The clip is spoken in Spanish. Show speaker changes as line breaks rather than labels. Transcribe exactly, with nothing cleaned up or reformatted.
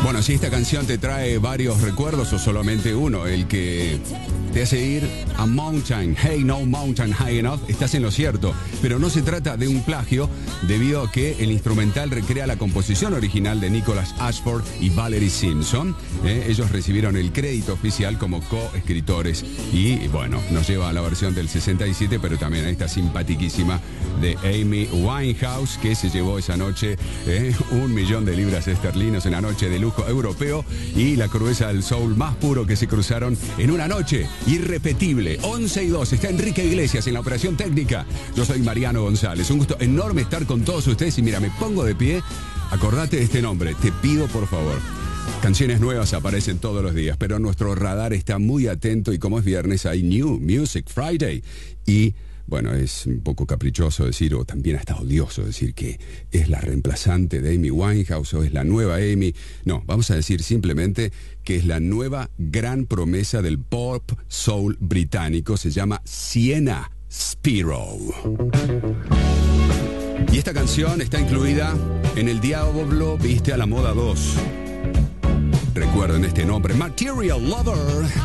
Bueno, si esta canción te trae varios recuerdos o solamente uno, el que te hace ir a Mountain, Hey No Mountain High Enough, estás en lo cierto. Pero no se trata de un plagio debido a que el instrumental recrea la composición original de Nicholas Ashford y Valerie Simpson. Eh, ellos recibieron el crédito oficial como coescritores y bueno, nos lleva a la versión del sesenta y siete, pero también a esta simpatiquísima de Amy Winehouse, que se llevó esa noche eh, un millón de libras esterlinas en una noche de lujo europeo y la crudeza del soul más puro que se cruzaron en una noche irrepetible. once y dos, está Enrique Iglesias en la operación técnica. Yo soy Mariano González. Un gusto enorme estar con todos ustedes y mira, me pongo de pie. Acordate de este nombre, te pido por favor. Canciones nuevas aparecen todos los días, pero nuestro radar está muy atento y como es viernes hay New Music Friday y bueno, es un poco caprichoso decir, o también hasta odioso decir que es la reemplazante de Amy Winehouse o es la nueva Amy. No, vamos a decir simplemente que es la nueva gran promesa del pop soul británico. Se llama Sienna Spiro. Y esta canción está incluida en El Diablo Viste a la Moda dos. Recuerden este nombre, Material Lover.